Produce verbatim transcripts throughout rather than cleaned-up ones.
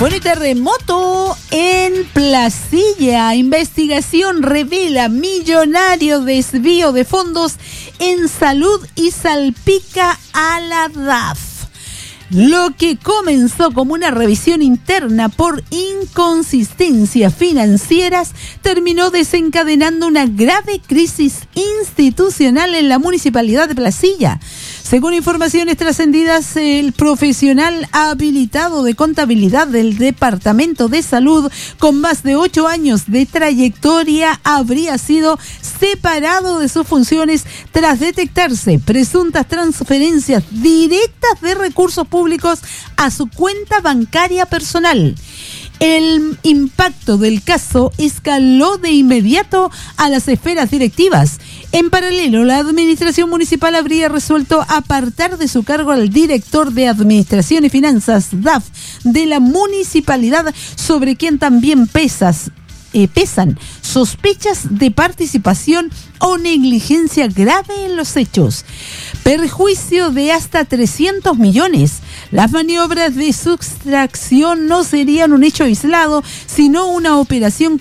Bueno, y terremoto en Placilla. Investigación revela millonario desvío de fondos en salud y salpica a la D A F. Lo que comenzó como una revisión interna por inconsistencias financieras terminó desencadenando una grave crisis institucional en la municipalidad de Placilla. Según informaciones trascendidas, el profesional habilitado de contabilidad del Departamento de Salud, con más de ocho años de trayectoria, habría sido separado de sus funciones tras detectarse presuntas transferencias directas de recursos públicos a su cuenta bancaria personal. El impacto del caso escaló de inmediato a las esferas directivas. En paralelo, la administración municipal habría resuelto apartar de su cargo al director de Administración y Finanzas, D A F, de la municipalidad, sobre quien también pesas, eh, pesan sospechas de participación o negligencia grave en los hechos. Perjuicio de hasta trescientos millones. Las maniobras de sustracción no serían un hecho aislado, sino una operación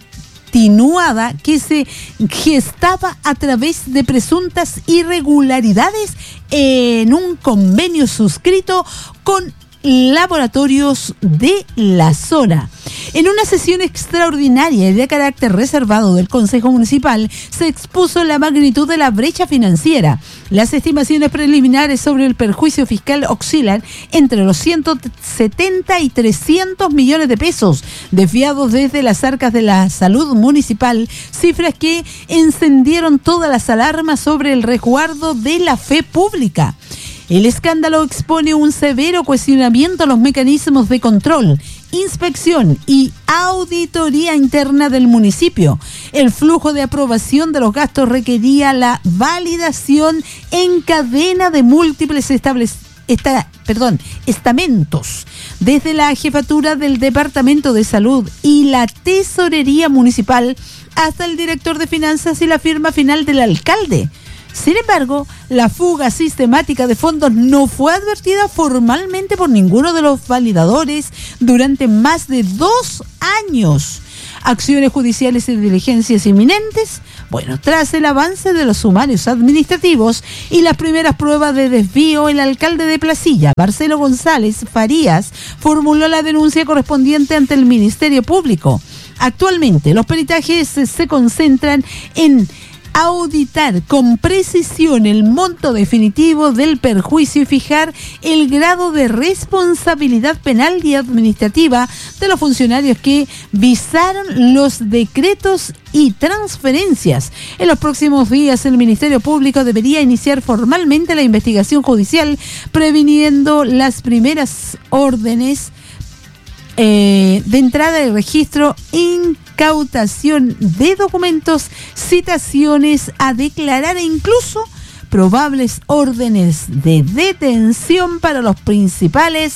continuada que se gestaba a través de presuntas irregularidades en un convenio suscrito con laboratorios de la zona. En una sesión extraordinaria y de carácter reservado del Consejo Municipal se expuso la magnitud de la brecha financiera. Las estimaciones preliminares sobre el perjuicio fiscal oscilan entre los ciento setenta y trescientos millones de pesos desviados desde las arcas de la salud municipal, cifras que encendieron todas las alarmas sobre el resguardo de la fe pública. El escándalo expone un severo cuestionamiento a los mecanismos de control, inspección y auditoría interna del municipio. El flujo de aprobación de los gastos requería la validación en cadena de múltiples establec- esta, perdón, estamentos, desde la jefatura del Departamento de Salud y la Tesorería Municipal hasta el director de Finanzas y la firma final del alcalde. Sin embargo, la fuga sistemática de fondos no fue advertida formalmente por ninguno de los validadores durante más de dos años. Acciones judiciales y diligencias inminentes. Bueno, tras el avance de los sumarios administrativos y las primeras pruebas de desvío, el alcalde de Placilla, Marcelo González Farías, formuló la denuncia correspondiente ante el Ministerio Público. Actualmente, los peritajes se concentran en auditar con precisión el monto definitivo del perjuicio y fijar el grado de responsabilidad penal y administrativa de los funcionarios que visaron los decretos y transferencias. En los próximos días, el Ministerio Público debería iniciar formalmente la investigación judicial, previniendo las primeras órdenes eh, de entrada y registro, incautación de documentos, citaciones a declarar e incluso probables órdenes de detención para los principales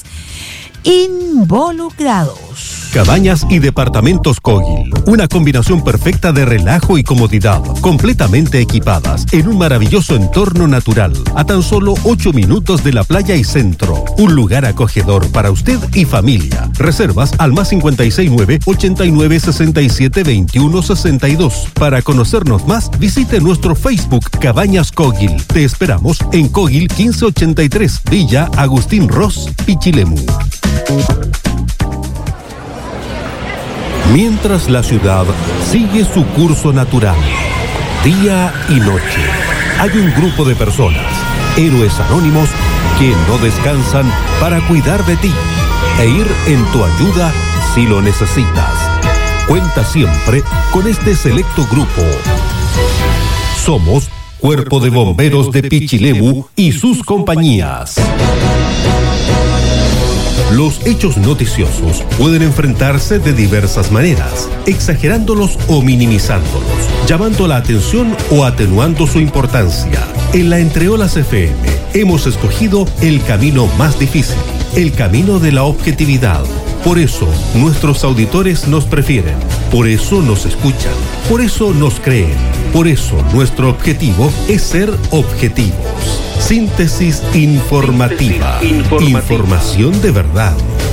involucrados. Cabañas y departamentos Kogel, una combinación perfecta de relajo y comodidad, completamente equipadas en un maravilloso entorno natural, a tan solo ocho minutos de la playa y centro. Un lugar acogedor para usted y familia. Reservas al más cincuenta y seis nueve, ochenta y nueve, sesenta y siete, veintiuno, sesenta y dos. Para conocernos más, visite nuestro Facebook Cabañas Kogel. Te esperamos en Kogel quince ochenta y tres, Villa Agustín Ross, Pichilemu. Mientras la ciudad sigue su curso natural, día y noche, hay un grupo de personas, héroes anónimos, que no descansan para cuidar de ti e ir en tu ayuda si lo necesitas. Cuenta siempre con este selecto grupo. Somos Cuerpo de Bomberos de Pichilemu y sus compañías. Los hechos noticiosos pueden enfrentarse de diversas maneras, exagerándolos o minimizándolos, llamando la atención o atenuando su importancia. En la Entreolas F M hemos escogido el camino más difícil, el camino de la objetividad. Por eso nuestros auditores nos prefieren, por eso nos escuchan, por eso nos creen, por eso nuestro objetivo es ser objetivos. Síntesis informativa. Síntesis informativa. Información de verdad.